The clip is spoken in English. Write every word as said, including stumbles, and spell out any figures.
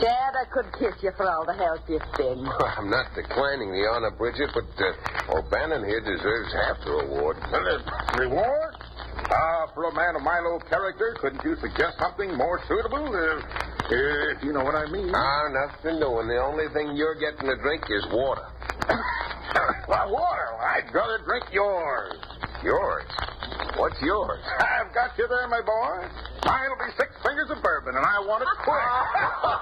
Dad, I could kiss you for all the help you've been. Well, I'm not declining the honor, Bridget, but uh, O'Bannon here deserves half the reward. Reward? Ah, for a man of my low character, couldn't you suggest something more suitable? Uh, if you know what I mean. Ah, nothing doing. The only thing you're getting to drink is water. Well, water. I'd rather drink yours. Yours? What's yours? I've got you there, my boy. Mine'll be six fingers of bourbon, and I want it quick.